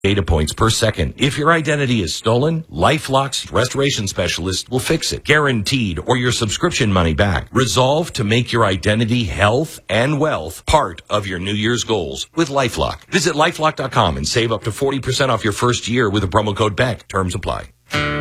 data points per second. If your identity is stolen, LifeLock's restoration specialist will fix it. Guaranteed, or your subscription money back. Resolve to make your identity, health, and wealth part of your New Year's goals with LifeLock. Visit LifeLock.com and save up to 40% off your first year with the promo code BECK. Terms apply.